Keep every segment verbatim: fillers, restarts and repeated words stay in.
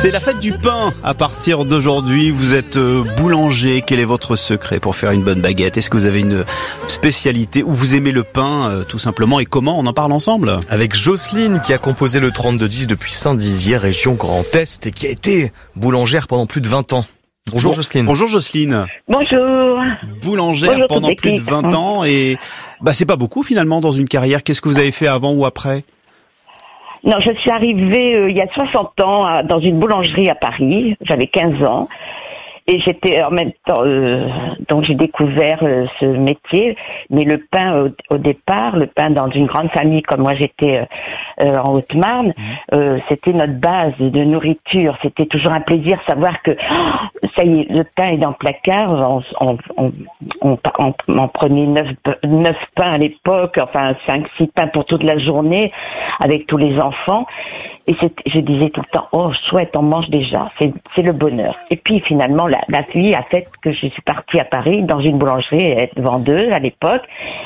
C'est la fête du pain à partir d'aujourd'hui. Vous êtes boulanger. Quel est votre secret pour faire une bonne baguette? Est-ce que vous avez une spécialité ou vous aimez le pain euh, tout simplement? Et comment? On en parle ensemble avec Jocelyne qui a composé le trente-deux dix depuis Saint-Dizier, région Grand Est, et qui a été boulangère pendant plus de vingt ans. Bonjour bon, Jocelyne. Bonjour Jocelyne. Bonjour. Boulangère Bonjour, pendant plus de vingt ans et bah c'est pas beaucoup finalement dans une carrière. Qu'est-ce que vous avez fait avant ou après? Non, je suis arrivée euh, il y a soixante ans à, dans une boulangerie à Paris. J'avais quinze ans. Et j'étais en même temps, euh, donc j'ai découvert euh, ce métier. Mais le pain, au, au départ, le pain dans une grande famille comme moi j'étais euh, euh, en Haute-Marne, euh, c'était notre base de nourriture. C'était toujours un plaisir de savoir que oh, ça y est, le pain est dans le placard. On, on, on, on, on, on prenait neuf, neuf pains à l'époque, enfin cinq, six pains pour toute la journée avec tous les enfants. Et je disais tout le temps, oh chouette, on mange déjà, c'est, c'est le bonheur. Et puis finalement, la, la vie a fait que je suis partie à Paris dans une boulangerie, être vendeuse à l'époque.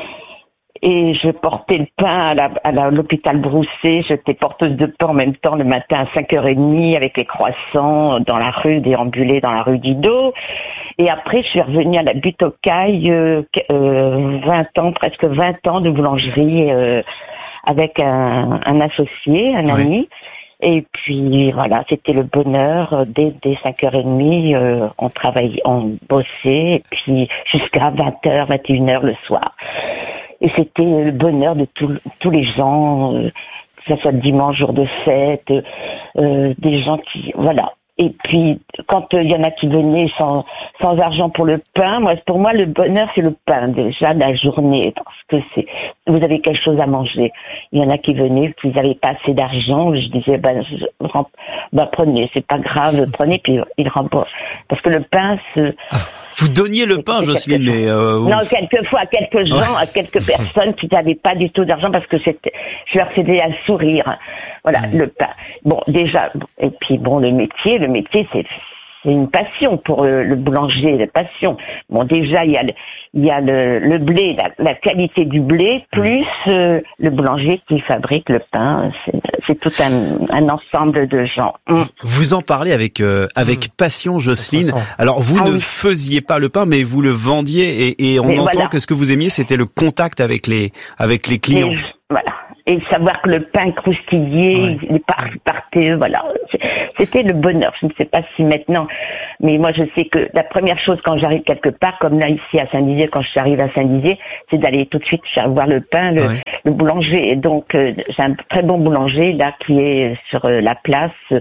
Et je portais le pain à, la, à, la, à l'hôpital Broussais, j'étais porteuse de pain en même temps le matin à cinq heures trente avec les croissants dans la rue, déambuler dans la rue Didot. Et après, je suis revenue à la butte aux Cailles, euh, euh, vingt ans, presque vingt ans de boulangerie euh, avec un, un associé, un ami. Oui. Et puis voilà, c'était le bonheur. Dès, dès cinq heures trente, euh, on travaillait, on bossait, et puis jusqu'à vingt heures, vingt et une heures le soir. Et c'était le bonheur de tout, tous les gens, euh, que ce soit dimanche, jour de fête, euh, des gens qui, voilà. Et puis, quand il euh, y en a qui venaient sans, sans argent pour le pain, moi, pour moi, le bonheur, c'est le pain, déjà, la journée, parce que c'est, vous avez quelque chose à manger. Il y en a qui venaient, puis ils n'avaient pas assez d'argent, je disais, ben, je, ben, prenez, c'est pas grave, prenez, puis ils remboursent. Parce que le pain, c'est... Vous donniez le pain, Jocelyne, mais... Euh, non, quelquefois, à quelques gens, ouais. à quelques personnes qui n'avaient pas du tout d'argent, parce que c'était, je leur faisais un sourire. Voilà, ouais. Le pain. Bon, déjà, et puis bon, le métier, le métier, c'est, c'est une passion pour le, le boulanger, la passion. Bon, déjà, il y a le, il y a le, le blé, la, la qualité du blé, plus euh, le boulanger qui fabrique le pain. C'est, c'est tout un, un ensemble de gens. Mmh. Vous en parlez avec euh, avec mmh. passion, Jocelyne. Alors, vous ah, ne oui. faisiez pas le pain, mais vous le vendiez, et, et on mais entend voilà. que ce que vous aimiez, c'était le contact avec les avec les clients. Et, voilà. Et savoir que le pain croustillait, il partait, voilà. C'était le bonheur. Je ne sais pas si maintenant, mais moi je sais que la première chose quand j'arrive quelque part, comme là ici à Saint-Dizier, quand je suis arrivée à Saint-Dizier, c'est d'aller tout de suite voir le pain, le, ouais. le boulanger. Et donc euh, j'ai un très bon boulanger là qui est sur euh, la place. Euh,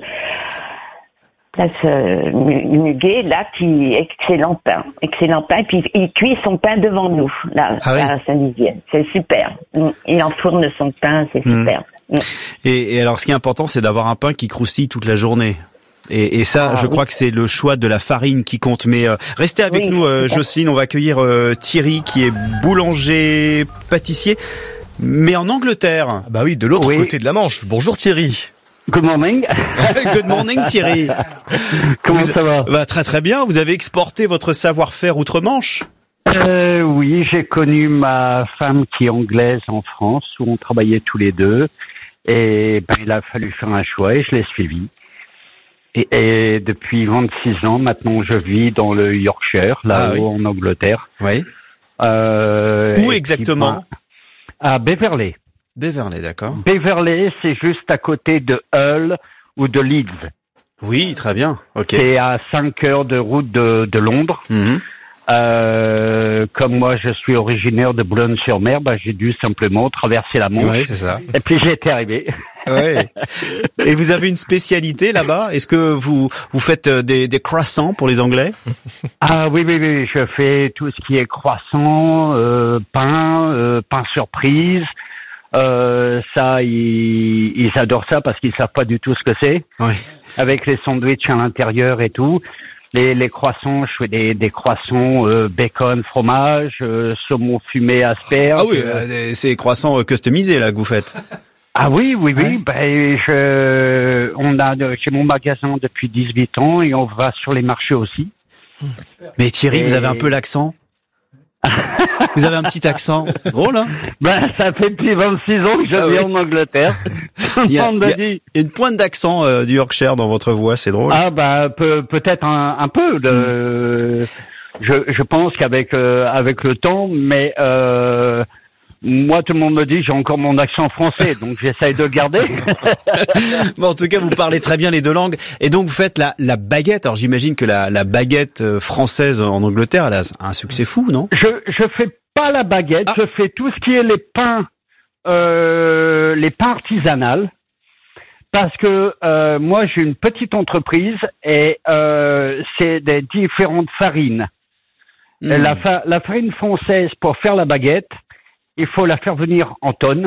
place euh, Muguet, là, qui excellent pain, excellent pain, et puis il cuit son pain devant nous, là, ah oui. à Saint-Dizier. C'est super. Il enfourne son pain, c'est mmh. super. Mmh. Et, et alors, ce qui est important, c'est d'avoir un pain qui croustille toute la journée. Et, et ça, ah, je oui. crois que c'est le choix de la farine qui compte. Mais euh, restez avec oui, nous, euh, Jocelyne. On va accueillir euh, Thierry, qui est boulanger, pâtissier, mais en Angleterre. Bah oui, de l'autre oui. côté de la Manche. Bonjour Thierry. Good morning. Good morning Thierry. Comment vous, ça va? Bah, très très bien. Vous avez exporté votre savoir-faire outre-Manche? euh, Oui, j'ai connu ma femme qui est anglaise en France, où on travaillait tous les deux. Et ben, il a fallu faire un choix et je l'ai suivi. Et, et depuis vingt-six ans, maintenant, je vis dans le Yorkshire, là-haut ah, oui. en Angleterre. Oui. Euh, Où exactement? À Beverley. Beverley, d'accord. Beverley, c'est juste à côté de Hull ou de Leeds. Oui, très bien. Ok. C'est à cinq heures de route de, de Londres. Mm-hmm. Euh, comme moi, je suis originaire de Boulogne-sur-Mer, bah, j'ai dû simplement traverser la Manche. Oui, c'est ça. Et puis j'ai été arrivé. Ouais. Et vous avez une spécialité là-bas? Est-ce que vous vous faites des, des croissants pour les Anglais? Ah oui, oui, oui. Je fais tout ce qui est croissant, euh, pain, euh, pain surprise. Euh, ça, ils, ils adorent ça parce qu'ils savent pas du tout ce que c'est. Oui. Avec les sandwichs à l'intérieur et tout. Les, les croissants, je fais des, des croissants euh, bacon, fromage, euh, saumon fumé, asperges. Ah oui, euh, c'est des croissants customisés là que vous faites. Ah oui, oui, oui. Ouais. Ben, je, on a chez mon magasin depuis dix-huit ans et on va sur les marchés aussi. Mais Thierry, et... vous avez un peu l'accent. Vous avez un petit accent. Drôle, hein? Ben, ça fait depuis vingt-six ans que je Ah vis oui. en Angleterre. Tout Il y le a, monde il y me a- dit. il y a une pointe d'accent euh, du Yorkshire dans votre voix, c'est drôle. Ah, bah, peut, peut-être un, un peu de, je, je pense qu'avec, euh, avec le temps, mais, euh, moi, tout le monde me dit, j'ai encore mon accent français, donc j'essaye de le garder. Bon, en tout cas, vous parlez très bien les deux langues. Et donc, vous faites la, la baguette. Alors, j'imagine que la, la baguette euh, française en Angleterre, elle a un succès fou, non? Je, je fais pas la baguette, Ah. je fais tout ce qui est les pains, euh, les pains artisanales. Parce que euh, moi j'ai une petite entreprise et euh, c'est des différentes farines. Mmh. Et La, fa- la farine française pour faire la baguette, il faut la faire venir en tonnes.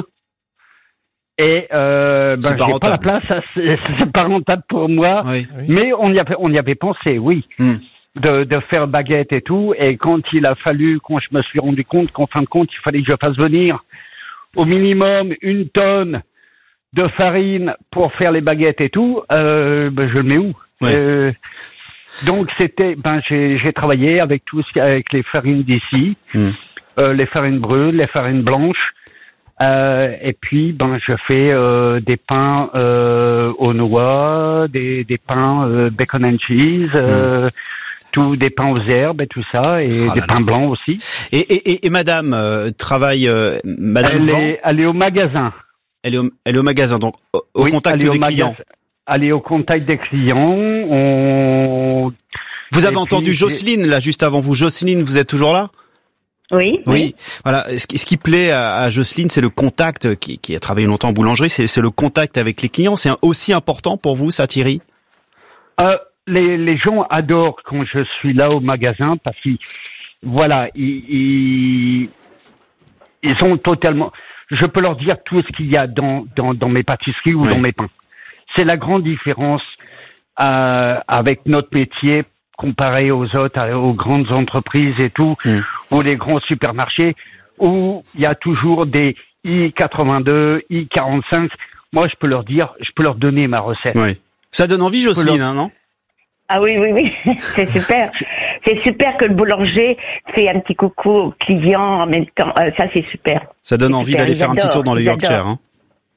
Et euh, ben, C'est pas j'ai pas la rentable. place, ça, c'est, c'est pas rentable pour moi. Oui. Mais on y avait, on y avait pensé, oui, Mmh. de, de faire baguette et tout. Et quand il a fallu, quand je me suis rendu compte qu'en fin de compte, il fallait que je fasse venir au minimum une tonne de farine pour faire les baguettes et tout, euh, ben je le mets où? Ouais. Euh, donc c'était, ben j'ai, j'ai travaillé avec tout ce, avec les farines d'ici, Mmh. euh, les farines brunes, les farines blanches, euh, et puis ben je fais euh, des pains euh, aux noix, des, des pains euh, bacon and cheese. Euh, tout, des pains aux herbes et tout ça, et Ah des là pains là. blancs aussi. Et, et, et, et madame euh, travaille, euh, madame Elle vend, est, elle est au magasin. elle est au, elle est au magasin, donc au, au Oui, contact aller des au clients. magasin. Aller au contact des clients. On... Vous avez Et entendu puis, Jocelyne, là, juste avant vous. Jocelyne, vous êtes toujours là? Oui. Oui. Voilà. Ce qui, ce qui plaît à, à Jocelyne, c'est le contact, qui, qui a travaillé longtemps en boulangerie, c'est, c'est le contact avec les clients. C'est un- aussi important pour vous, ça, Thierry? Euh, les, les gens adorent quand je suis là au magasin parce qu'ils, voilà, ils, ils, ils sont totalement. Je peux leur dire tout ce qu'il y a dans dans, dans mes pâtisseries ou Oui. dans mes pains. C'est la grande différence euh, avec notre métier comparé aux autres, à- aux grandes entreprises et tout, Mm. ou les grands supermarchés où il y a toujours des I quatre-vingt-deux, I quarante-cinq. Moi, je peux leur dire, je peux leur donner ma recette. Oui. Ça donne envie, Jocelyne, hein, non? Ah oui, oui, oui, c'est super. C'est super que le boulanger fait un petit coucou aux clients en même temps. Euh, ça, c'est super. Ça donne C'est envie super, d'aller ils faire un petit adorent, tour dans le ils Yorkshire, adorent. hein.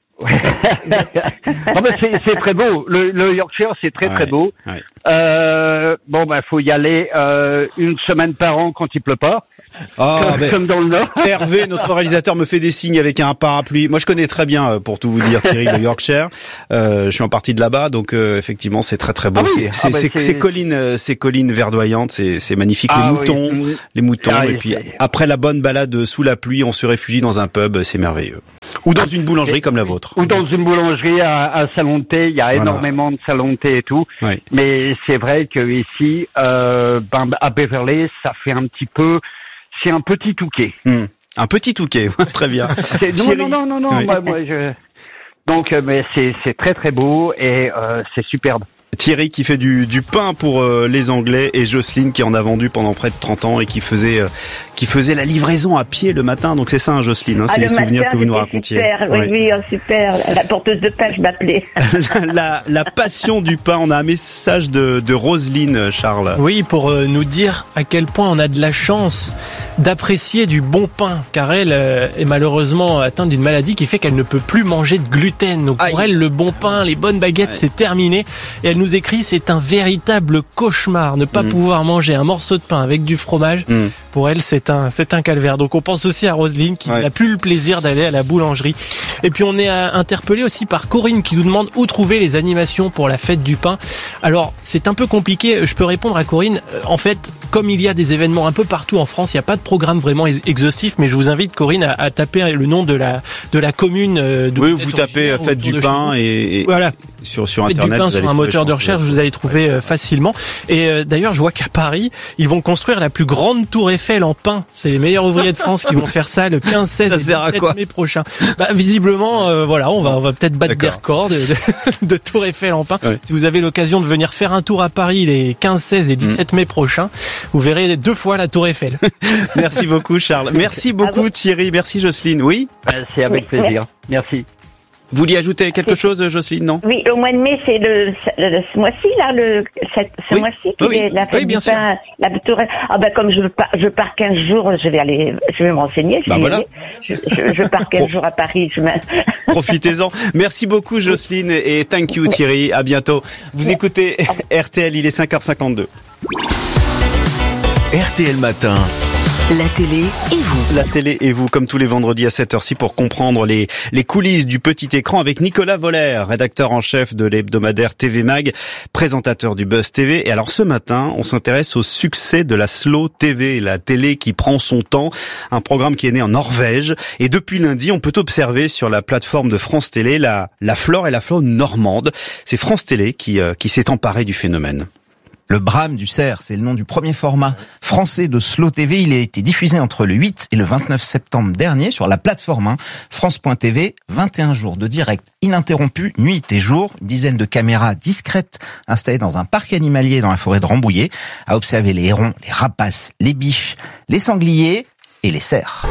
Non, mais c'est, c'est très beau. Le, le Yorkshire, c'est très Ouais, très beau. ouais. Euh, bon, bah, faut y aller euh, une semaine par an quand il pleut pas, Ah, comme, ben, comme dans le Nord. Hervé, notre réalisateur, me fait des signes avec un parapluie. Moi, je connais très bien, euh, pour tout vous dire, Thierry, le Yorkshire. Euh, je suis en partie de là-bas, donc euh, effectivement, c'est très très beau. Ah oui, c'est, ah c'est, bah, c'est, c'est- ces collines, euh, ces collines verdoyantes, c'est, c'est magnifique. Ah les oui, moutons, mm. les moutons. Ah oui, et puis c'est- après la bonne balade sous la pluie, on se réfugie dans un pub, c'est merveilleux. Ou dans une boulangerie comme la vôtre. Ou dans une boulangerie à, à salon de thé, il y a Voilà. énormément de salons de thé et tout. Oui. Mais c'est vrai que ici, euh, ben, à Beverly, ça fait un petit peu, c'est un petit touquet. Hmm. Un petit touquet, très bien. C'est- non, Thierry. non, non, non, non, Oui. moi, moi, je. Donc, euh, mais c'est c'est très très beau et euh, c'est superbe. Thierry qui fait du, du pain pour euh, les Anglais et Jocelyne qui en a vendu pendant près de trente ans et qui faisait euh, qui faisait la livraison à pied le matin. Donc c'est ça, hein, Jocelyne, hein, c'est Ah, les le souvenirs matin, que vous nous c'était racontiez. Super, oui, Ouais. oui, oh, super. La porteuse de pain, je m'appelais. la, la, la passion du pain. On a un message de, de Roselyne, Charles. Oui, pour euh, nous dire à quel point on a de la chance d'apprécier du bon pain, car elle euh, est malheureusement atteinte d'une maladie qui fait qu'elle ne peut plus manger de gluten. Donc pour Aïe. elle, le bon pain, les bonnes baguettes, Ouais. c'est terminé. Et elle nous écrit, c'est un véritable cauchemar, ne pas Mm. pouvoir manger un morceau de pain avec du fromage. Mm. Pour elle, c'est un, c'est un calvaire. Donc on pense aussi à Roselyne qui Ouais. n'a plus le plaisir d'aller à la boulangerie. Et puis on est euh, interpellé aussi par Corinne qui nous demande où trouver les animations pour la fête du pain. Alors c'est un peu compliqué, je peux répondre à Corinne. Euh, En fait, comme il y a des événements un peu partout en France, il n'y a pas de programme vraiment ex- exhaustif, mais je vous invite Corinne à, à taper le nom de la de la commune. euh, d'où Oui, vous vous êtes tapez originaire, Fête autour du de chez pain vous. et, et Voilà. sur sur Faites internet. du pain vous sur allez un trouver, moteur je de pense, recherche, vous vous allez trouver euh, facilement. Et euh, d'ailleurs, je vois qu'à Paris, ils vont construire la plus grande tour Eiffel en pain. C'est les meilleurs ouvriers de France qui vont faire ça le quinze, seize Ça et sert à dix-sept quoi mai prochain. Bah, visiblement, euh, voilà, on va, on va peut-être battre des D'accord. records de, de, de tour Eiffel en pain. Ouais. Si vous avez l'occasion de venir faire un tour à Paris les quinze, seize et dix-sept mai prochains, vous verrez deux fois la tour Eiffel. Merci beaucoup, Charles. Merci beaucoup, Thierry. Merci, Jocelyne. Oui. Euh, C'est avec Oui. plaisir. Merci. Vous vouliez ajouter quelque c'est... chose, Jocelyne, non? Oui, au mois de mai, c'est le, le ce mois-ci, là, le, cette, ce oui. mois-ci, qui oui. est la fête oui, bien du sûr. pain, la tour. Ah ben, comme je pars, je pars quinze jours, je vais aller, je vais me renseigner. Je, bah vais voilà. je, je, je pars quinze jours à Paris. Je Profitez-en. Merci beaucoup, Jocelyne, et thank you, Thierry. À bientôt. Vous oui. écoutez R T L, il est cinq heures cinquante-deux. R T L Matin. La télé et vous. La télé et vous, comme tous les vendredis à cette heure-ci, pour comprendre les, les coulisses du petit écran avec Nicolas Voller, rédacteur en chef de l'hebdomadaire T V Mag, présentateur du Buzz T V. Et alors ce matin, on s'intéresse au succès de la Slow T V, la télé qui prend son temps, un programme qui est né en Norvège. Et depuis lundi, on peut observer sur la plateforme de France Télé la, la flore et la faune normande. C'est France Télé qui, euh, qui s'est emparé du phénomène. Le Brame du cerf, c'est le nom du premier format français de Slow T V. Il a été diffusé entre le huit et le vingt-neuf septembre dernier sur la plateforme hein, France point T V. vingt et un jours de direct ininterrompu, nuit et jour. Une dizaine de caméras discrètes installées dans un parc animalier dans la forêt de Rambouillet à observer les hérons, les rapaces, les biches, les sangliers et les cerfs.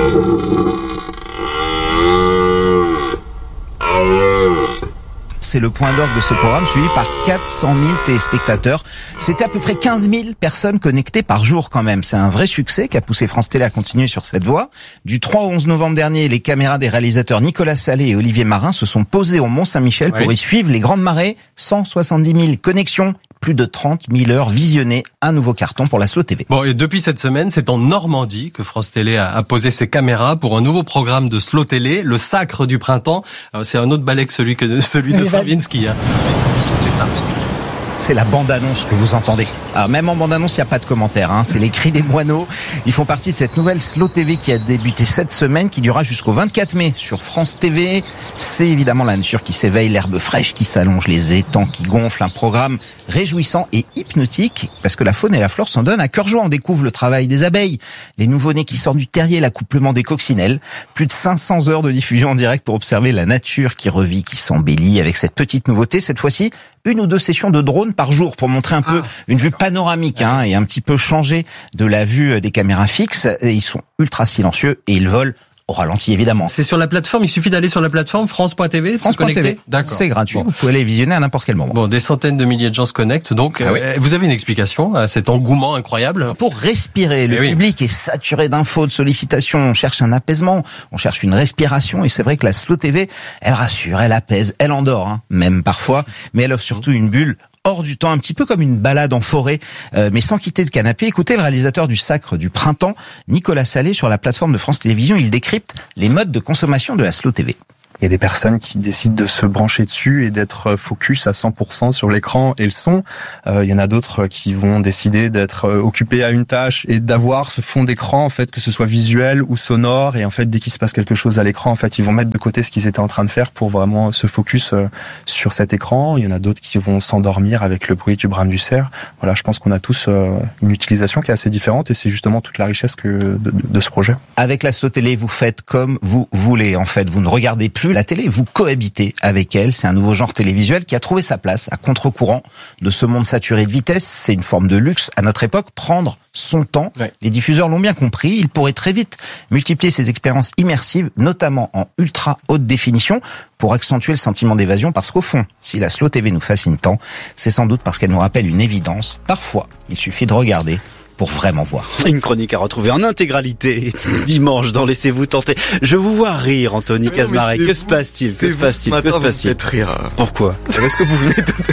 C'est le point d'orgue de ce programme, suivi par quatre cent mille téléspectateurs. C'était à peu près quinze mille personnes connectées par jour quand même. C'est un vrai succès qui a poussé France Télé à continuer sur cette voie. Du trois au onze novembre dernier, les caméras des réalisateurs Nicolas Salé et Olivier Marin se sont posées au Mont-Saint-Michel oui. pour y suivre les grandes marées. cent soixante-dix mille connexions, plus de trente mille heures visionnées. Un nouveau carton pour la Slow T V. Bon, et depuis cette semaine, c'est en Normandie que France Télé a, a posé ses caméras pour un nouveau programme de Slow Télé, le Sacre du printemps. Alors, c'est un autre balai que celui, que, celui de Stravinsky. Hein. C'est ça. C'est la bande-annonce que vous entendez. Alors même en bande-annonce, il n'y a pas de commentaire. Hein. C'est les cris des moineaux. Ils font partie de cette nouvelle Slow T V qui a débuté cette semaine, qui durera jusqu'au vingt-quatre mai sur France T V. C'est évidemment la nature qui s'éveille, l'herbe fraîche qui s'allonge, les étangs qui gonflent. Un programme réjouissant et hypnotique, parce que la faune et la flore s'en donnent à cœur joie. On découvre le travail des abeilles, les nouveau-nés qui sortent du terrier, l'accouplement des coccinelles. Plus de cinq cents heures de diffusion en direct pour observer la nature qui revit, qui s'embellit avec cette petite nouveauté. Cette fois-ci, une ou deux sessions de drone par jour pour montrer un peu ah. une vue panoramique hein, et un petit peu changer de la vue des caméras fixes. Et ils sont ultra silencieux et ils volent au ralenti évidemment. C'est sur la plateforme, il suffit d'aller sur la plateforme France point T V, France point T V. D'accord. C'est gratuit, bon. Vous pouvez aller visionner à n'importe quel moment. Bon, des centaines de milliers de gens se connectent, donc ah oui. euh, vous avez une explication à cet engouement incroyable? Pour respirer, le Mais public oui. est saturé d'infos, de sollicitations, on cherche un apaisement, on cherche une respiration et c'est vrai que la Slow T V, elle rassure, elle apaise, elle endort, hein, même parfois, mais elle offre surtout une bulle hors du temps, un petit peu comme une balade en forêt, euh, mais sans quitter le canapé. Écoutez le réalisateur du Sacre du printemps, Nicolas Salé, sur la plateforme de France Télévisions. Il décrypte les modes de consommation de la Slow T V. Il y a des personnes qui décident de se brancher dessus et d'être focus à cent pour cent sur l'écran et le son. Euh, il y en a d'autres qui vont décider d'être occupés à une tâche et d'avoir ce fond d'écran, en fait, que ce soit visuel ou sonore. Et en fait, dès qu'il se passe quelque chose à l'écran, en fait, ils vont mettre de côté ce qu'ils étaient en train de faire pour vraiment se focus sur cet écran. Il y en a d'autres qui vont s'endormir avec le bruit du brame du cerf. Voilà, je pense qu'on a tous une utilisation qui est assez différente et c'est justement toute la richesse que de, de, de ce projet. Avec la Slow Télé, vous faites comme vous voulez. En fait, vous ne regardez plus la télé, vous cohabitez avec elle. C'est un nouveau genre télévisuel qui a trouvé sa place à contre-courant de ce monde saturé de vitesse. C'est une forme de luxe à notre époque, prendre son temps. Ouais. Les diffuseurs l'ont bien compris, ils pourraient très vite multiplier ces expériences immersives, notamment en ultra haute définition, pour accentuer le sentiment d'évasion, parce qu'au fond, si la Slow T V nous fascine tant, c'est sans doute parce qu'elle nous rappelle une évidence. Parfois, il suffit de regarder pour vraiment voir. Une chronique à retrouver en intégralité dimanche dans Laissez-vous tenter. Je vous vois rire, Anthony Casmaret. Que se passe-t-il? Que se passe-t-il? Que se passe-t-il? Vous faites rire. Pourquoi? Parce que vous venez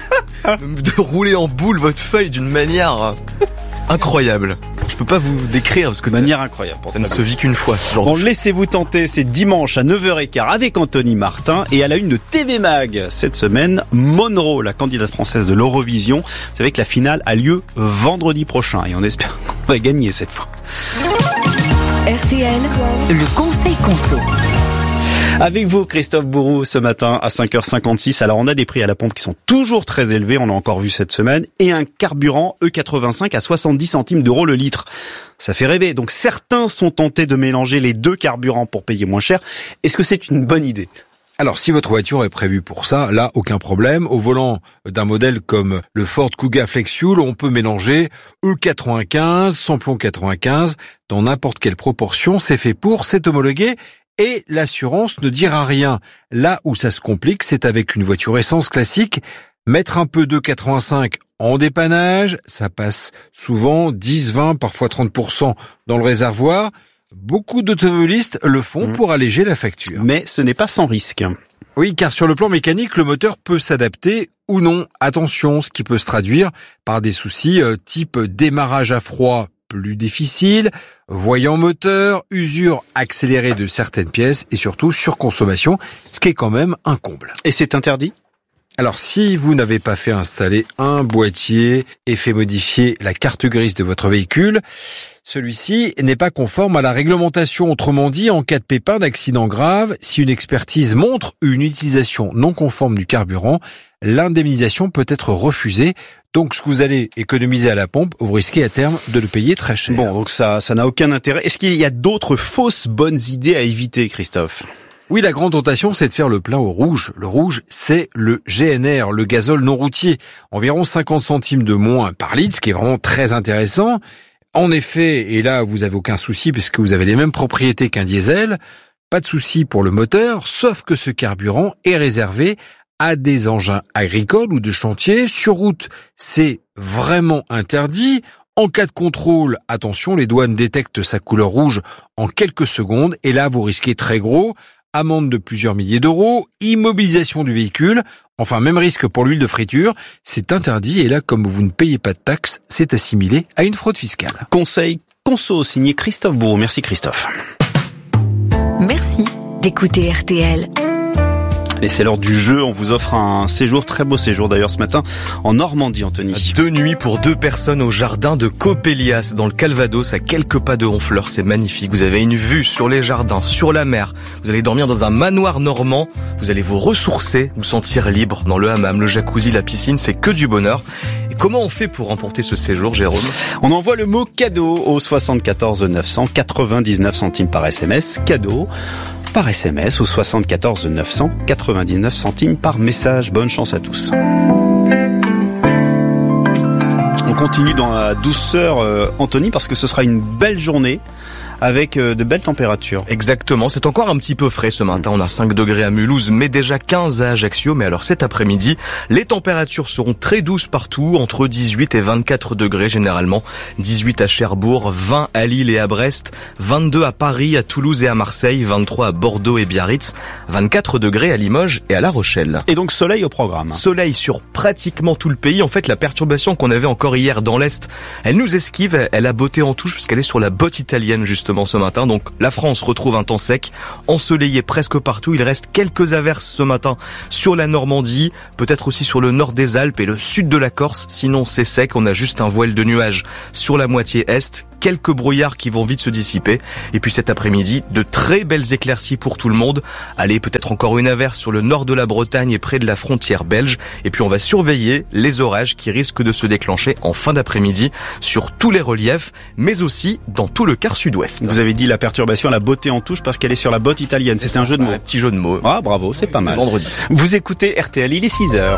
de, de rouler en boule votre feuille d'une manière incroyable. Je peux pas vous décrire parce que de manière incroyable. Ça ne se vit qu'une fois, ce genre bon, de choses. Laissez-vous tenter, c'est dimanche à neuf heures quinze avec Anthony Martin et à la une de T V Mag cette semaine, Monroe, la candidate française de l'Eurovision. Vous savez que la finale a lieu vendredi prochain et on espère qu'on va gagner cette fois. R T L, le Conseil Conso. Avec vous, Christophe Bourou, ce matin à cinq heures cinquante-six. Alors, on a des prix à la pompe qui sont toujours très élevés, on l'a encore vu cette semaine, et un carburant E quatre-vingt-cinq à soixante-dix centimes d'euros le litre. Ça fait rêver. Donc, certains sont tentés de mélanger les deux carburants pour payer moins cher. Est-ce que c'est une bonne idée ? Alors, si votre voiture est prévue pour ça, là, aucun problème. Au volant d'un modèle comme le Ford Kuga Flex-Fuel, on peut mélanger E quatre-vingt-quinze, samplon quatre-vingt-quinze, dans n'importe quelle proportion. C'est fait pour, c'est homologué et l'assurance ne dira rien. Là où ça se complique, c'est avec une voiture essence classique. Mettre un peu deux virgule quatre-vingt-cinq en dépannage, ça passe souvent dix, vingt, parfois trente pour cent dans le réservoir. Beaucoup d'automobilistes le font mmh. pour alléger la facture. Mais ce n'est pas sans risque. Oui, car sur le plan mécanique, le moteur peut s'adapter ou non. Attention, ce qui peut se traduire par des soucis euh, type démarrage à froid plus difficile, voyant moteur, usure accélérée de certaines pièces et surtout surconsommation, ce qui est quand même un comble. Et c'est interdit ? Alors, si vous n'avez pas fait installer un boîtier et fait modifier la carte grise de votre véhicule, celui-ci n'est pas conforme à la réglementation. Autrement dit, en cas de pépin, d'accident grave, si une expertise montre une utilisation non conforme du carburant, l'indemnisation peut être refusée. Donc, ce que vous allez économiser à la pompe, vous risquez à terme de le payer très cher. Bon, donc ça, ça n'a aucun intérêt. Est-ce qu'il y a d'autres fausses bonnes idées à éviter, Christophe ? Oui, la grande tentation, c'est de faire le plein au rouge. Le rouge, c'est le G N R, le gazole non routier. Environ cinquante centimes de moins par litre, ce qui est vraiment très intéressant. En effet, et là, vous avez aucun souci puisque vous avez les mêmes propriétés qu'un diesel. Pas de souci pour le moteur, sauf que ce carburant est réservé à des engins agricoles ou de chantier. Sur route, c'est vraiment interdit. En cas de contrôle, attention, les douanes détectent sa couleur rouge en quelques secondes. Et là, vous risquez très gros. Amende de plusieurs milliers d'euros, immobilisation du véhicule, enfin même risque pour l'huile de friture, c'est interdit et là, comme vous ne payez pas de taxes, c'est assimilé à une fraude fiscale. Conseil conso signé Christophe Bourg. Merci Christophe. Merci d'écouter R T L. Et c'est l'heure du jeu, on vous offre un séjour, très beau séjour d'ailleurs ce matin, en Normandie, Anthony. Deux nuits pour deux personnes au jardin de Copélias, dans le Calvados, à quelques pas de Honfleur, c'est magnifique. Vous avez une vue sur les jardins, sur la mer, vous allez dormir dans un manoir normand, vous allez vous ressourcer, vous sentir libre dans le hammam, le jacuzzi, la piscine, c'est que du bonheur. Et comment on fait pour remporter ce séjour, Jérôme ? On envoie le mot cadeau au soixante-quatorze neuf cents, quatre-vingt-dix-neuf centimes par S M S, cadeau par S M S au soixante-quatorze neuf cents, quatre-vingt-dix-neuf centimes par message. Bonne chance à tous. On continue dans la douceur, euh, Anthony, parce que ce sera une belle journée avec euh, de belles températures. Exactement, c'est encore un petit peu frais ce matin. On a cinq degrés à Mulhouse, mais déjà quinze à Ajaccio. Mais alors cet après-midi, les températures seront très douces partout, entre dix-huit et vingt-quatre degrés généralement. dix-huit à Cherbourg, vingt à Lille et à Brest, vingt-deux à Paris, à Toulouse et à Marseille, vingt-trois à Bordeaux et Biarritz, vingt-quatre degrés à Limoges et à La Rochelle. Et donc soleil au programme. Soleil sur pratiquement tout le pays. En fait, la perturbation qu'on avait encore hier dans l'Est, elle nous esquive, elle a botté en touche puisqu'elle est sur la botte italienne justement ce matin. Donc la France retrouve un temps sec, ensoleillé presque partout. Il reste quelques averses ce matin sur la Normandie, peut-être aussi sur le nord des Alpes et le sud de la Corse. Sinon c'est sec, on a juste un voile de nuages sur la moitié est. Quelques brouillards qui vont vite se dissiper. Et puis cet après-midi, de très belles éclaircies pour tout le monde. Allez, peut-être encore une averse sur le nord de la Bretagne et près de la frontière belge. Et puis on va surveiller les orages qui risquent de se déclencher en fin d'après-midi sur tous les reliefs, mais aussi dans tout le quart sud-ouest. Vous avez dit la perturbation, la beauté en touche parce qu'elle est sur la botte italienne. C'est, c'est un jeu de mots. Un petit jeu de mots. Ah, bravo, c'est pas c'est mal. Vendredi. Vous écoutez R T L, il est six heures.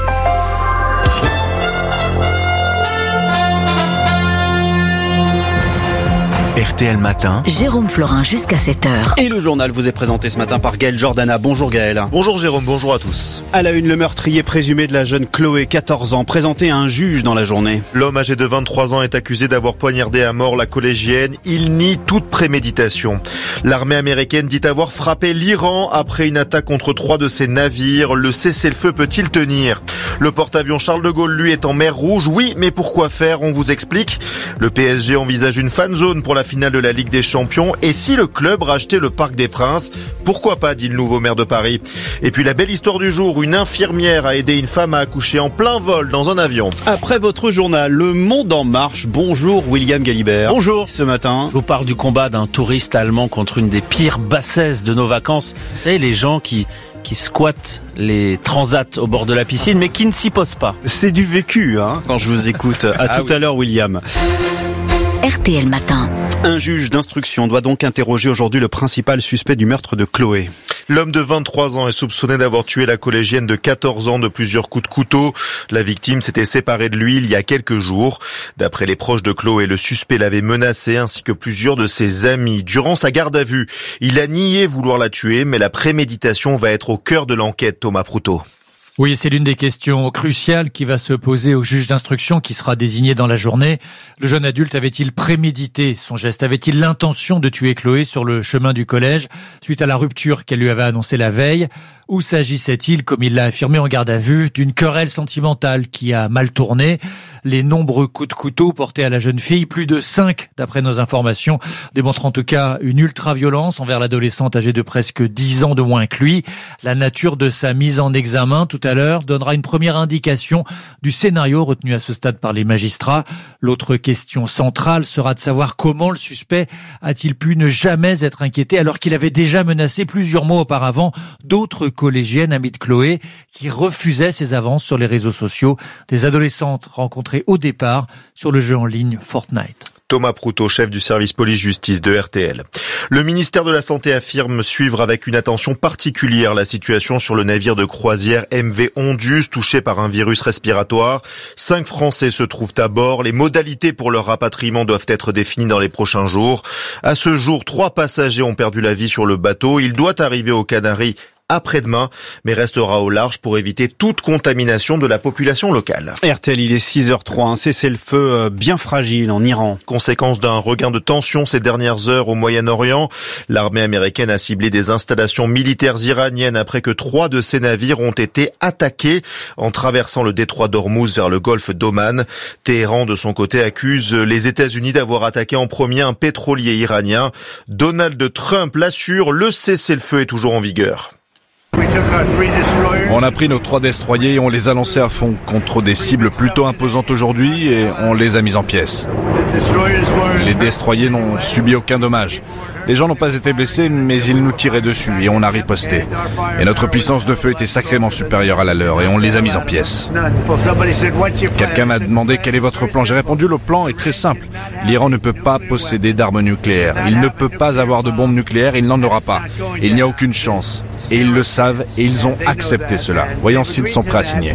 R T L Matin, Jérôme Florin jusqu'à sept heures. Et le journal vous est présenté ce matin par Gaël Jordana. Bonjour Gaël. Bonjour Jérôme, bonjour à tous. À la une, le meurtrier présumé de la jeune Chloé, quatorze ans, présenté à un juge dans la journée. L'homme âgé de vingt-trois ans est accusé d'avoir poignardé à mort la collégienne. Il nie toute préméditation. L'armée américaine dit avoir frappé l'Iran après une attaque contre trois de ses navires. Le cessez-le-feu peut-il tenir ? Le porte-avions Charles de Gaulle, lui, est en mer Rouge. Oui, mais pourquoi faire ? On vous explique. Le P S G envisage une fan zone pour la finale de la Ligue des Champions. Et si le club rachetait le Parc des Princes ? Pourquoi pas, dit le nouveau maire de Paris. Et puis la belle histoire du jour, une infirmière a aidé une femme à accoucher en plein vol dans un avion. Après votre journal, Le Monde en marche. Bonjour William Galibert. Bonjour. Ce matin, je vous parle du combat d'un touriste allemand contre une des pires bassesses de nos vacances. Vous savez, les gens qui... qui squattent les transats au bord de la piscine, mais qui ne s'y posent pas. C'est du vécu, hein, quand je vous écoute. À ah tout oui. à l'heure, William. R T L Matin. Un juge d'instruction doit donc interroger aujourd'hui le principal suspect du meurtre de Chloé. L'homme de vingt-trois ans est soupçonné d'avoir tué la collégienne de quatorze ans de plusieurs coups de couteau. La victime s'était séparée de lui il y a quelques jours. D'après les proches de Chloé, le suspect l'avait menacé ainsi que plusieurs de ses amis. Durant sa garde à vue, il a nié vouloir la tuer, mais la préméditation va être au cœur de l'enquête, Thomas Proutot. Oui, c'est l'une des questions cruciales qui va se poser au juge d'instruction qui sera désigné dans la journée. Le jeune adulte avait-il prémédité son geste? Avait-il l'intention de tuer Chloé sur le chemin du collège suite à la rupture qu'elle lui avait annoncée la veille? Ou s'agissait-il, comme il l'a affirmé en garde à vue, d'une querelle sentimentale qui a mal tourné? Les nombreux coups de couteau portés à la jeune fille, plus de cinq d'après nos informations, démontrent en tout cas une ultra-violence envers l'adolescente âgée de presque dix ans de moins que lui. La nature de sa mise en examen tout à l'heure donnera une première indication du scénario retenu à ce stade par les magistrats. L'autre question centrale sera de savoir comment le suspect a-t-il pu ne jamais être inquiété alors qu'il avait déjà menacé plusieurs mois auparavant d'autres collégiennes amies de Chloé qui refusaient ses avances sur les réseaux sociaux, des adolescentes rencontrées au départ sur le jeu en ligne Fortnite. Thomas Proutot, chef du service police-justice de R T L. Le ministère de la Santé affirme suivre avec une attention particulière la situation sur le navire de croisière M V Ondius, touché par un virus respiratoire. Cinq Français se trouvent à bord. Les modalités pour leur rapatriement doivent être définies dans les prochains jours. À ce jour, trois passagers ont perdu la vie sur le bateau. Il doit arriver aux Canaries après-demain, mais restera au large pour éviter toute contamination de la population locale. R T L, il est six heures zéro trois, un cessez-le-feu bien fragile en Iran. Conséquence d'un regain de tension ces dernières heures au Moyen-Orient, l'armée américaine a ciblé des installations militaires iraniennes après que trois de ses navires ont été attaqués en traversant le détroit d'Ormuz vers le golfe d'Oman. Téhéran, de son côté, accuse les États-Unis d'avoir attaqué en premier un pétrolier iranien. Donald Trump l'assure, le cessez-le-feu est toujours en vigueur. On a pris nos trois destroyers et on les a lancés à fond contre des cibles plutôt imposantes aujourd'hui et on les a mis en pièces. Les destroyers n'ont subi aucun dommage. Les gens n'ont pas été blessés, mais ils nous tiraient dessus et on a riposté. Et notre puissance de feu était sacrément supérieure à la leur et on les a mis en pièces. Quelqu'un m'a demandé quel est votre plan. J'ai répondu, le plan est très simple. L'Iran ne peut pas posséder d'armes nucléaires. Il ne peut pas avoir de bombes nucléaires, il n'en aura pas. Il n'y a aucune chance. Et ils le savent et ils ont accepté cela. Voyons s'ils sont prêts à signer.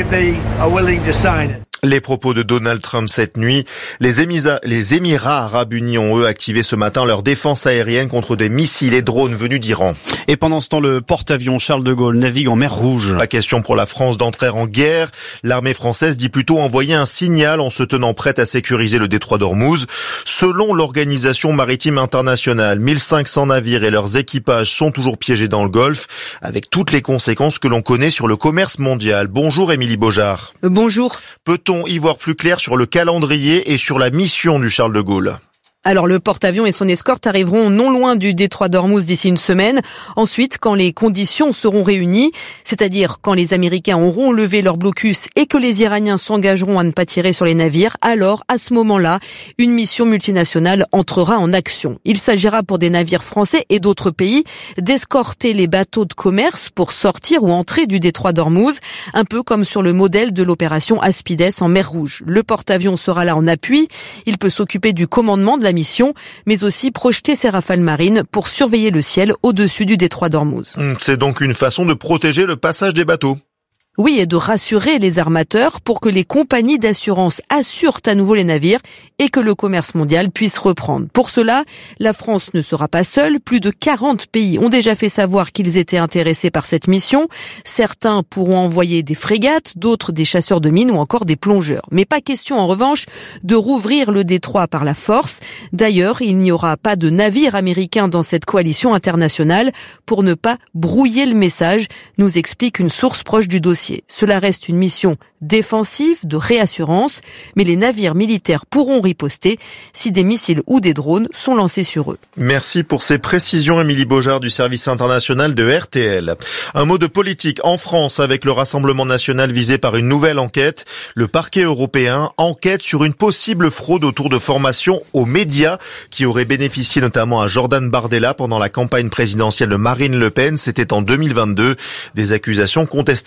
Les propos de Donald Trump cette nuit. Les Émirats, les Émirats arabes unis ont eux activé ce matin leur défense aérienne contre des missiles et drones venus d'Iran. Et pendant ce temps, le porte-avions Charles de Gaulle navigue en mer Rouge. Pas question pour la France d'entrer en guerre. L'armée française dit plutôt envoyer un signal en se tenant prête à sécuriser le détroit d'Ormuz. Selon l'Organisation maritime internationale, mille cinq cents navires et leurs équipages sont toujours piégés dans le Golfe, avec toutes les conséquences que l'on connaît sur le commerce mondial. Bonjour Émilie Beaujard. Euh, bonjour. Peut-on y voir plus clair sur le calendrier et sur la mission du Charles de Gaulle? Alors le porte-avions et son escorte arriveront non loin du détroit d'Ormuz d'ici une semaine. Ensuite, quand les conditions seront réunies, c'est-à-dire quand les Américains auront levé leur blocus et que les Iraniens s'engageront à ne pas tirer sur les navires, alors à ce moment-là, une mission multinationale entrera en action. Il s'agira pour des navires français et d'autres pays d'escorter les bateaux de commerce pour sortir ou entrer du détroit d'Ormuz, un peu comme sur le modèle de l'opération Aspides en mer Rouge. Le porte-avions sera là en appui. Il peut s'occuper du commandement de la mission, mais aussi projeter ses rafales marines pour surveiller le ciel au-dessus du détroit d'Ormuz. C'est donc une façon de protéger le passage des bateaux. Oui, et de rassurer les armateurs pour que les compagnies d'assurance assurent à nouveau les navires et que le commerce mondial puisse reprendre. Pour cela, la France ne sera pas seule. Plus de quarante pays ont déjà fait savoir qu'ils étaient intéressés par cette mission. Certains pourront envoyer des frégates, d'autres des chasseurs de mines ou encore des plongeurs. Mais pas question, en revanche, de rouvrir le détroit par la force. D'ailleurs, il n'y aura pas de navires américains dans cette coalition internationale pour ne pas brouiller le message, nous explique une source proche du dossier. Cela reste une mission défensive, de réassurance, mais les navires militaires pourront riposter si des missiles ou des drones sont lancés sur eux. Merci pour ces précisions, Émilie Beaujard du service international de R T L. Un mot de politique en France avec le Rassemblement national visé par une nouvelle enquête. Le parquet européen enquête sur une possible fraude autour de formations aux médias qui aurait bénéficié notamment à Jordan Bardella pendant la campagne présidentielle de Marine Le Pen. C'était en deux mille vingt-deux. Des accusations contestées par le parquet.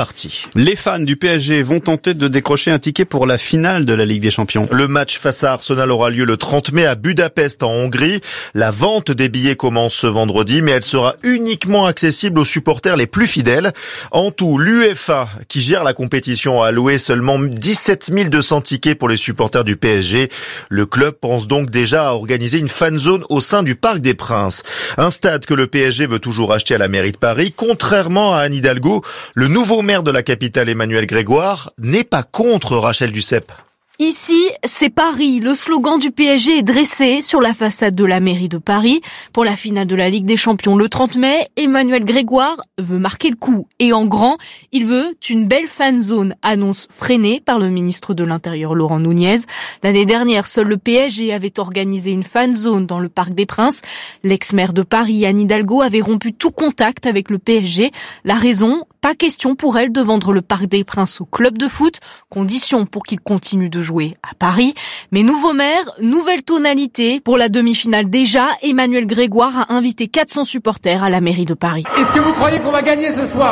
parti. Les fans du P S G vont tenter de décrocher un ticket pour la finale de la Ligue des Champions. Le match face à Arsenal aura lieu le trente mai à Budapest en Hongrie. La vente des billets commence ce vendredi, mais elle sera uniquement accessible aux supporters les plus fidèles. En tout, l'UEFA, qui gère la compétition, a alloué seulement dix-sept mille deux cents tickets pour les supporters du P S G. Le club pense donc déjà à organiser une fan zone au sein du Parc des Princes. Un stade que le P S G veut toujours acheter à la mairie de Paris. Contrairement à Anne Hidalgo, le nouveau maire de la capitale, Emmanuel Grégoire, n'est pas contre Rachel Duceppe. Ici, c'est Paris. Le slogan du P S G est dressé sur la façade de la mairie de Paris. Pour la finale de la Ligue des Champions le trente mai, Emmanuel Grégoire veut marquer le coup. Et en grand, il veut une belle fan zone, annonce freinée par le ministre de l'Intérieur Laurent Nunez. L'année dernière, seul le P S G avait organisé une fan zone dans le Parc des Princes. L'ex-maire de Paris, Anne Hidalgo, avait rompu tout contact avec le P S G. La raison, pas question pour elle de vendre le Parc des Princes au club de foot, condition pour qu'il continue de jouer à Paris. Mais nouveau maire, nouvelle tonalité. Pour la demi-finale déjà, Emmanuel Grégoire a invité quatre cents supporters à la mairie de Paris. Est-ce que vous croyez qu'on va gagner ce soir ?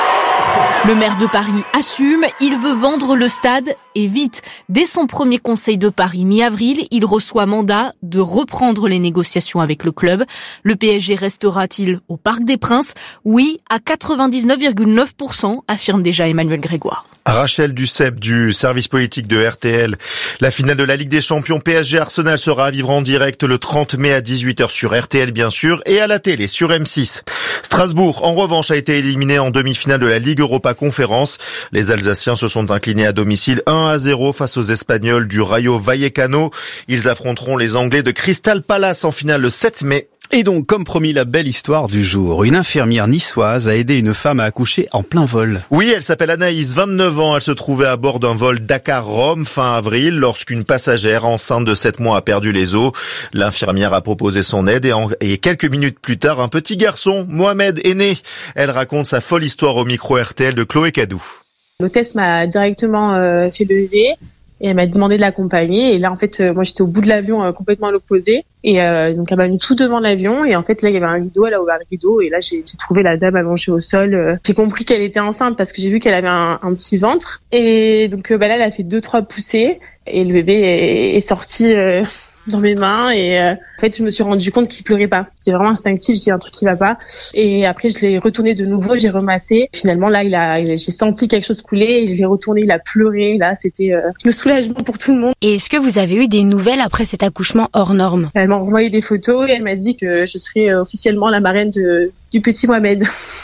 Le maire de Paris assume, il veut vendre le stade et vite. Dès son premier conseil de Paris mi-avril, il reçoit mandat de reprendre les négociations avec le club. Le P S G restera-t-il au Parc des Princes ? Oui, à quatre-vingt-dix-neuf virgule neuf pour cent, affirme déjà Emmanuel Grégoire. Rachel Duceppe du service politique de R T L. La finale de la Ligue des Champions P S G Arsenal sera à vivre en direct le trente mai à dix-huit heures sur R T L bien sûr et à la télé sur M six. Strasbourg, en revanche, a été éliminé en demi-finale de la Ligue Europa Conférence. Les Alsaciens se sont inclinés à domicile un à zéro face aux Espagnols du Rayo Vallecano. Ils affronteront les Anglais de Crystal Palace en finale le sept mai. Et donc, comme promis, la belle histoire du jour. Une infirmière niçoise a aidé une femme à accoucher en plein vol. Oui, elle s'appelle Anaïs, vingt-neuf ans. Elle se trouvait à bord d'un vol Dakar-Rome fin avril lorsqu'une passagère enceinte de sept mois a perdu les os. L'infirmière a proposé son aide et, en, et quelques minutes plus tard, un petit garçon, Mohamed, est né. Elle raconte sa folle histoire au micro R T L de Chloé Cadou. L'hôtesse m'a directement euh, fait lever. Et elle m'a demandé de l'accompagner. Et là, en fait, euh, moi, j'étais au bout de l'avion, euh, complètement à l'opposé. Et euh, donc, elle m'a mis tout devant l'avion. Et en fait, là, il y avait un rideau. Elle a ouvert le rideau. Et là, j'ai, j'ai trouvé la dame allongée au sol. Euh, j'ai compris qu'elle était enceinte parce que j'ai vu qu'elle avait un, un petit ventre. Et donc, euh, bah, là, elle a fait deux, trois poussées. Et le bébé est, est sorti euh, dans mes mains. Et euh, en fait, je me suis rendu compte qu'il pleurait pas. C'est vraiment instinctif. J'ai dit un truc qui va pas. Et après, je l'ai retourné de nouveau. J'ai remassé. Finalement, là, il a, j'ai senti quelque chose couler. Et je l'ai retourné. Il a pleuré. Là, c'était euh, le soulagement pour tout le monde. Et est-ce que vous avez eu des nouvelles après cet accouchement hors norme ? Elle m'a envoyé des photos et elle m'a dit que je serais officiellement la marraine de du petit Mohamed.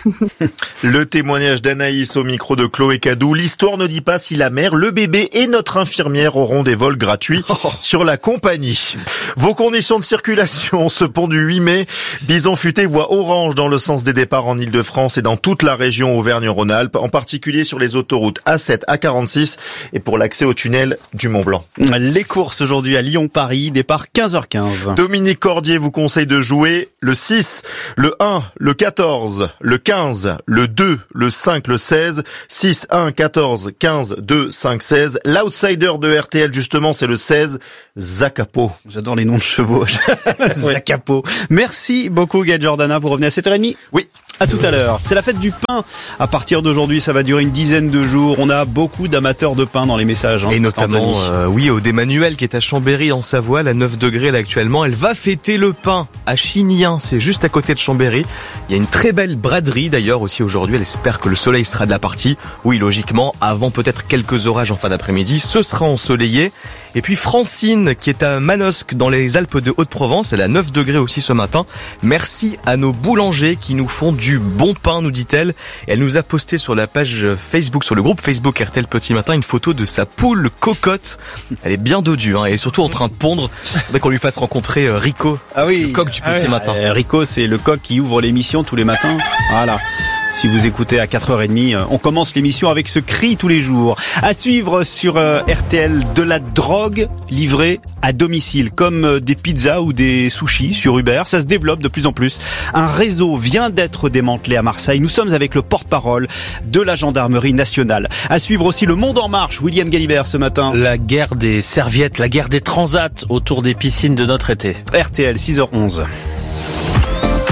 Le témoignage d'Anaïs au micro de Chloé Cadou. L'histoire ne dit pas si la mère, le bébé et notre infirmière auront des vols gratuits oh. sur la compagnie. Vos conditions de circulation, ce pont du huit mai, Bison Futé voit orange dans le sens des départs en Ile-de-France et dans toute la région Auvergne-Rhône-Alpes, en particulier sur les autoroutes A sept, A quarante-six et pour l'accès au tunnel du Mont-Blanc. Les courses aujourd'hui à Lyon-Paris, départ quinze heures quinze. Dominique Cordier vous conseille de jouer le six, le un, le quatorze, le quinze, le deux, le cinq, le seize, six, un, quatorze, quinze, deux, cinq, seize. L'outsider de R T L, justement, c'est le seize, Zacapo. J'adore les noms de chevaux. Zacapo. Merci beaucoup, Gaël Jordana. Vous revenez à sept heures trente? Oui. À tout à l'heure. C'est la fête du pain. À partir d'aujourd'hui, ça va durer une dizaine de jours. On a beaucoup d'amateurs de pain dans les messages. Hein, et notamment, euh, oui, Aude Emmanuel qui est à Chambéry en Savoie, à neuf degrés là actuellement. Elle va fêter le pain à Chignien, c'est juste à côté de Chambéry. Il y a une très belle braderie d'ailleurs aussi aujourd'hui. Elle espère que le soleil sera de la partie. Oui, logiquement, avant peut-être quelques orages en fin d'après-midi, ce sera ensoleillé. Et puis Francine qui est à Manosque dans les Alpes de Haute-Provence, elle a neuf degrés aussi ce matin. Merci à nos boulangers qui nous font du bon pain, nous dit-elle. Elle nous a posté sur la page Facebook, sur le groupe Facebook R T L Petit Matin, une photo de sa poule cocotte. Elle est bien dodue, hein, elle est surtout en train de pondre. Il faudrait qu'on lui fasse rencontrer euh, Rico, ah oui, le coq du Petit ah oui. Matin. Euh, Rico, c'est le coq qui ouvre l'émission tous les matins. Voilà. Si vous écoutez à quatre heures trente, on commence l'émission avec ce cri tous les jours. À suivre sur R T L, de la drogue livrée à domicile, comme des pizzas ou des sushis sur Uber. Ça se développe de plus en plus. Un réseau vient d'être démantelé à Marseille. Nous sommes avec le porte-parole de la gendarmerie nationale. À suivre aussi le Monde en marche, William Galibert ce matin. La guerre des serviettes, la guerre des transats autour des piscines de notre été. R T L, six heures onze.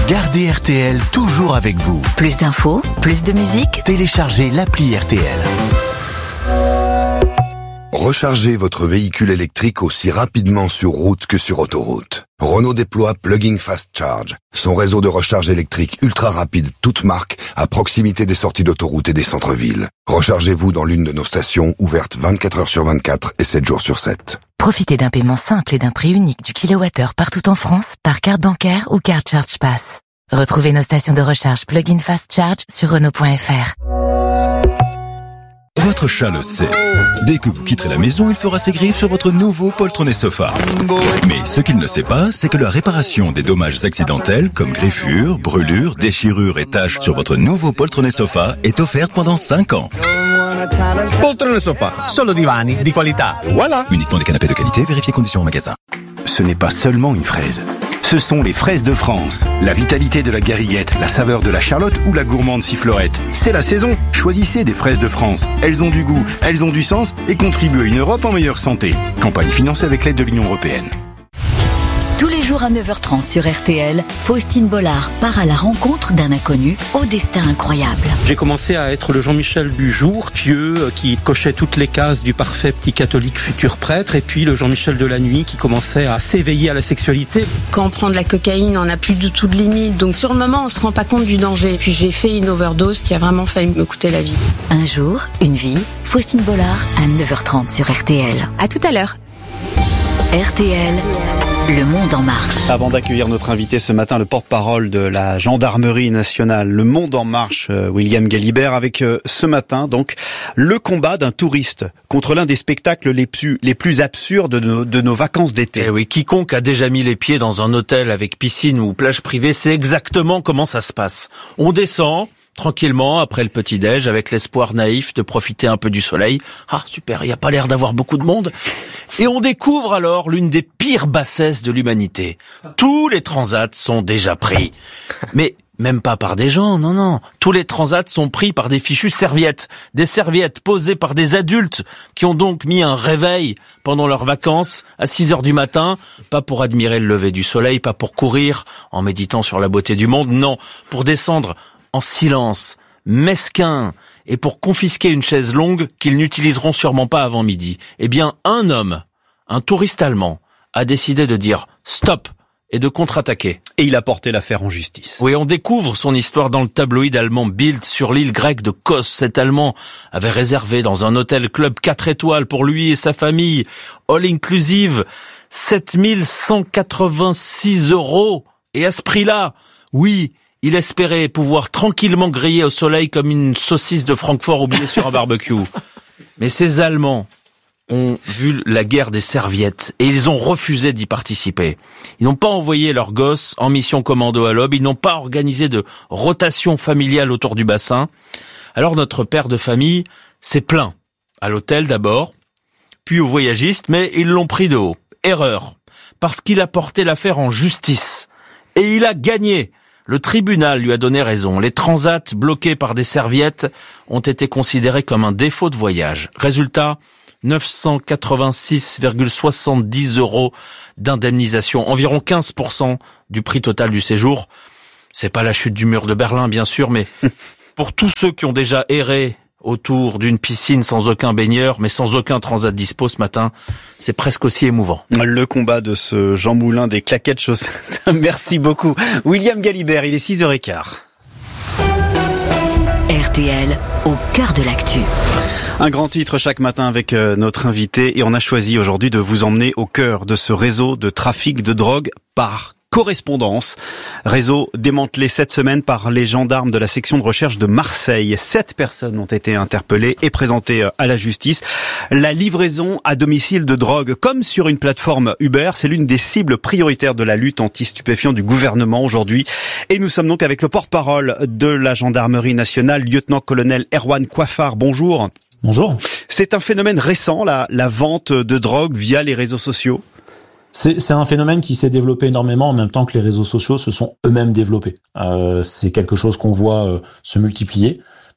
Gardez R T L toujours avec vous. Plus d'infos, plus de musique. Téléchargez l'appli R T L. Rechargez votre véhicule électrique aussi rapidement sur route que sur autoroute. Renault déploie Plug-in Fast Charge, son réseau de recharge électrique ultra rapide toute marque à proximité des sorties d'autoroute et des centres-villes. Rechargez-vous dans l'une de nos stations ouvertes vingt-quatre heures sur vingt-quatre et sept jours sur sept. Profitez d'un paiement simple et d'un prix unique du kilowattheure partout en France par carte bancaire ou carte Charge Pass. Retrouvez nos stations de recharge Plug-in Fast Charge sur Renault point F R. Votre chat le sait. Dès que vous quitterez la maison, il fera ses griffes sur votre nouveau poltronné sofa. Mais ce qu'il ne sait pas, c'est que la réparation des dommages accidentels, comme griffures, brûlures, déchirures et taches sur votre nouveau poltronné sofa est offerte pendant cinq ans. Poltrone sofa, solo divani di qualità. Voilà. Uniquement des canapés de qualité, vérifiez conditions en magasin. Ce n'est pas seulement une fraise. Ce sont les fraises de France. La vitalité de la gariguette, la saveur de la charlotte ou la gourmande sifflorette. C'est la saison. Choisissez des fraises de France. Elles ont du goût, elles ont du sens et contribuent à une Europe en meilleure santé. Campagne financée avec l'aide de l'Union européenne. Tous les jours à neuf heures trente sur R T L, Faustine Bollard part à la rencontre d'un inconnu au destin incroyable. J'ai commencé à être le Jean-Michel du jour, pieux, qui cochait toutes les cases du parfait petit catholique futur prêtre, et puis le Jean-Michel de la nuit qui commençait à s'éveiller à la sexualité. Quand on prend de la cocaïne, on n'a plus du tout de limite, donc sur le moment on se rend pas compte du danger. Puis j'ai fait une overdose qui a vraiment failli me coûter la vie. Un jour, une vie, Faustine Bollard à neuf heures trente sur R T L. À tout à l'heure. R T L, le monde en marche. Avant d'accueillir notre invité ce matin, le porte-parole de la gendarmerie nationale, le monde en marche, William Galibert, avec ce matin donc le combat d'un touriste contre l'un des spectacles les plus, les plus absurdes de nos, de nos vacances d'été. Eh oui, quiconque a déjà mis les pieds dans un hôtel avec piscine ou plage privée sait exactement comment ça se passe. On descend tranquillement après le petit-déj avec l'espoir naïf de profiter un peu du soleil. Ah super, il n'y a pas l'air d'avoir beaucoup de monde. Et on découvre alors l'une des pires bassesses de l'humanité. Tous les transats sont déjà pris. Mais même pas par des gens, non, non. Tous les transats sont pris par des fichues serviettes. Des serviettes posées par des adultes qui ont donc mis un réveil pendant leurs vacances à six heures du matin. Pas pour admirer le lever du soleil, pas pour courir en méditant sur la beauté du monde, non. Pour descendre en silence, mesquin, et pour confisquer une chaise longue qu'ils n'utiliseront sûrement pas avant midi. Eh bien, un homme, un touriste allemand, a décidé de dire stop et de contre-attaquer. Et il a porté l'affaire en justice. Oui, on découvre son histoire dans le tabloïd allemand Bild sur l'île grecque de Kos. Cet Allemand avait réservé dans un hôtel club quatre étoiles pour lui et sa famille, all inclusive, sept mille cent quatre-vingt-six euros. Et à ce prix-là, oui, il espérait pouvoir tranquillement griller au soleil comme une saucisse de Francfort oubliée sur un barbecue. Mais ces Allemands ont vu la guerre des serviettes et ils ont refusé d'y participer. Ils n'ont pas envoyé leurs gosses en mission commando à l'aube, ils n'ont pas organisé de rotation familiale autour du bassin. Alors notre père de famille s'est plaint à l'hôtel d'abord, puis aux voyagistes, mais ils l'ont pris de haut. Erreur, parce qu'il a porté l'affaire en justice et il a gagné. Le tribunal lui a donné raison. Les transats bloqués par des serviettes ont été considérés comme un défaut de voyage. Résultat, neuf cent quatre-vingt-six virgule soixante-dix euros d'indemnisation, environ quinze pour cent du prix total du séjour. C'est pas la chute du mur de Berlin, bien sûr, mais pour tous ceux qui ont déjà erré autour d'une piscine sans aucun baigneur, mais sans aucun transat dispo ce matin, c'est presque aussi émouvant. Le combat de ce Jean Moulin des claquettes chaussettes. Merci beaucoup. William Galibert, il est six heures quinze. R T L, au cœur de l'actu. Un grand titre chaque matin avec notre invité et on a choisi aujourd'hui de vous emmener au cœur de ce réseau de trafic de drogue par correspondance. Réseau démantelé cette semaine par les gendarmes de la section de recherche de Marseille. Sept personnes ont été interpellées et présentées à la justice. La livraison à domicile de drogue, comme sur une plateforme Uber, c'est l'une des cibles prioritaires de la lutte anti-stupéfiants du gouvernement aujourd'hui. Et nous sommes donc avec le porte-parole de la gendarmerie nationale, lieutenant-colonel Erwan Coiffard. Bonjour. Bonjour. C'est un phénomène récent, la, la vente de drogue via les réseaux sociaux. C'est, c'est un phénomène qui s'est développé énormément en même temps que les réseaux sociaux se sont eux-mêmes développés. Euh, c'est quelque chose qu'on voit euh, se multiplier.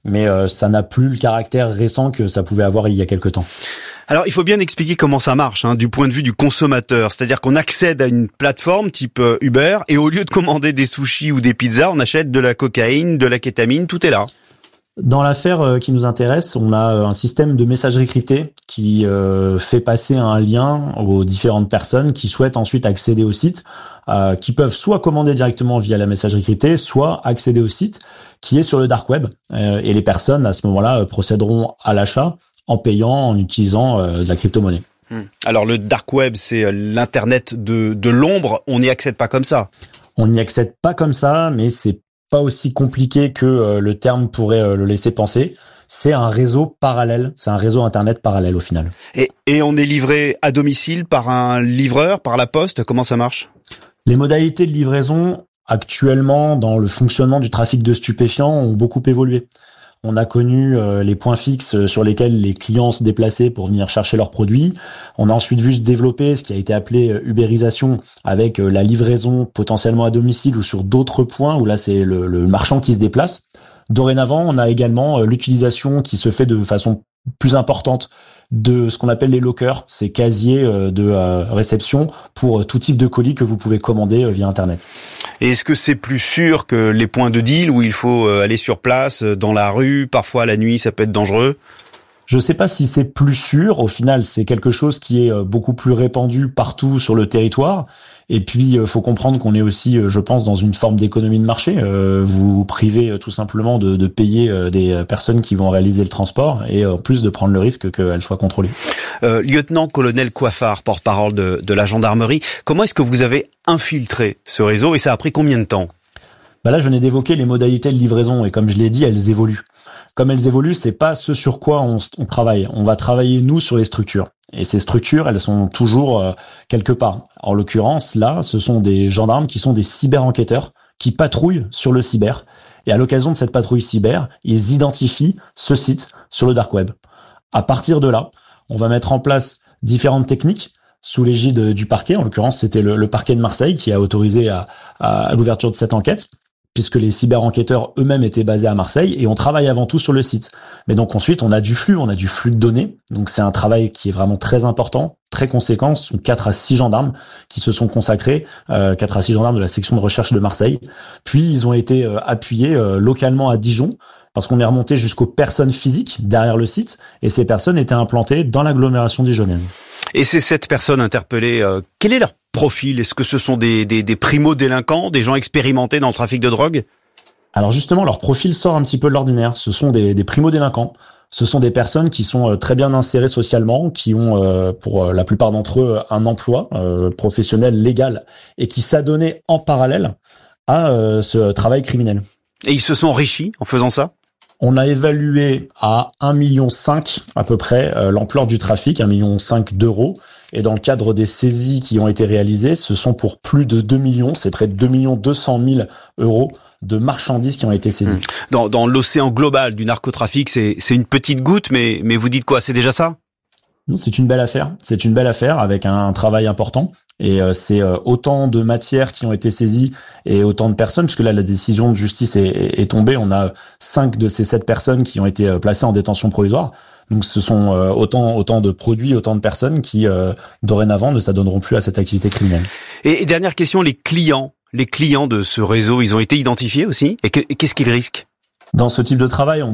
mais euh, ça n'a plus le caractère récent que ça pouvait avoir il y a quelque temps. Alors, il faut bien expliquer comment ça marche, hein, du point de vue du consommateur. C'est-à-dire qu'on accède à une plateforme type Uber et au lieu de commander des sushis ou des pizzas, on achète de la cocaïne, de la kétamine, tout est là. Dans l'affaire qui nous intéresse, on a un système de messagerie cryptée qui euh, fait passer un lien aux différentes personnes qui souhaitent ensuite accéder au site, euh, qui peuvent soit commander directement via la messagerie cryptée, soit accéder au site qui est sur le dark web. Euh, et les personnes, à ce moment-là, procéderont à l'achat en payant, en utilisant euh, de la crypto-monnaie. Alors le dark web, c'est l'internet de, de l'ombre, on n'y accède pas comme ça. On n'y accède pas comme ça, mais c'est pas aussi compliqué que euh, le terme pourrait euh, le laisser penser. C'est un réseau parallèle, c'est un réseau internet parallèle au final. Et, et on est livré à domicile par un livreur, par la poste, comment ça marche ? Les modalités de livraison actuellement dans le fonctionnement du trafic de stupéfiants ont beaucoup évolué. On a connu euh, les points fixes sur lesquels les clients se déplaçaient pour venir chercher leurs produits. On a ensuite vu se développer ce qui a été appelé euh, ubérisation avec euh, la livraison potentiellement à domicile ou sur d'autres points où là c'est le, le marchand qui se déplace. Dorénavant, on a également euh, l'utilisation qui se fait de façon plus importante de ce qu'on appelle les lockers, ces casiers euh, de euh, réception pour euh, tout type de colis que vous pouvez commander euh, via Internet. Et est-ce que c'est plus sûr que les points de deal où il faut euh, aller sur place, euh, dans la rue, parfois la nuit, ça peut être dangereux ? Je sais pas si c'est plus sûr. Au final, c'est quelque chose qui est euh, beaucoup plus répandu partout sur le territoire. Et puis, euh, faut comprendre qu'on est aussi, euh, je pense, dans une forme d'économie de marché. Euh, vous privez euh, tout simplement de, de payer euh, des personnes qui vont réaliser le transport et euh, en plus de prendre le risque qu'elles soient contrôlées. Euh, lieutenant-colonel Coiffard, porte-parole de, de la gendarmerie, comment est-ce que vous avez infiltré ce réseau et ça a pris combien de temps ? Bah là, je venais d'évoquer les modalités de livraison et comme je l'ai dit, elles évoluent. Comme elles évoluent, c'est pas ce sur quoi on, on travaille. On va travailler, nous, sur les structures. Et ces structures, elles sont toujours euh, quelque part. En l'occurrence, là, ce sont des gendarmes qui sont des cyber-enquêteurs qui patrouillent sur le cyber. Et à l'occasion de cette patrouille cyber, ils identifient ce site sur le dark web. À partir de là, on va mettre en place différentes techniques sous l'égide du parquet. En l'occurrence, c'était le, le parquet de Marseille qui a autorisé à, à, à l'ouverture de cette enquête, puisque les cyber-enquêteurs eux-mêmes étaient basés à Marseille, et on travaille avant tout sur le site. Mais donc ensuite, on a du flux, on a du flux de données, donc c'est un travail qui est vraiment très important, très conséquent. Ce sont quatre à six gendarmes qui se sont consacrés, euh, quatre à six gendarmes de la section de recherche de Marseille. Puis ils ont été euh, appuyés euh, localement à Dijon, parce qu'on est remonté jusqu'aux personnes physiques derrière le site, et ces personnes étaient implantées dans l'agglomération dijonnaise. Et ces sept personnes interpellées, euh, quel est leur profil ? Est-ce que ce sont des, des, des primo-délinquants, des gens expérimentés dans le trafic de drogue ? Alors justement, leur profil sort un petit peu de l'ordinaire. Ce sont des, des primo-délinquants. Ce sont des personnes qui sont très bien insérées socialement, qui ont, euh, pour la plupart d'entre eux, un emploi euh, professionnel légal et qui s'adonnaient en parallèle à euh, ce travail criminel. Et ils se sont enrichis en faisant ça ? On a évalué à un virgule cinq million à peu près euh, l'ampleur du trafic, un virgule cinq million d'euros. Et dans le cadre des saisies qui ont été réalisées, ce sont pour plus de deux millions, c'est près de deux millions deux cent mille euros de marchandises qui ont été saisies. Dans, dans l'océan global du narcotrafic, c'est, c'est une petite goutte, mais, mais vous dites quoi ? C'est déjà ça ? Non, c'est une belle affaire. C'est une belle affaire avec un, un travail important. Et euh, c'est euh, autant de matières qui ont été saisies et autant de personnes, puisque là, la décision de justice est, est, est tombée. On a cinq de ces sept personnes qui ont été euh, placées en détention provisoire. Donc, ce sont euh, autant autant de produits, autant de personnes qui, euh, dorénavant, ne s'adonneront plus à cette activité criminelle. Et, et dernière question, les clients, les clients de ce réseau, ils ont été identifiés aussi ? Et, que, et qu'est-ce qu'ils risquent ? Dans ce type de travail, on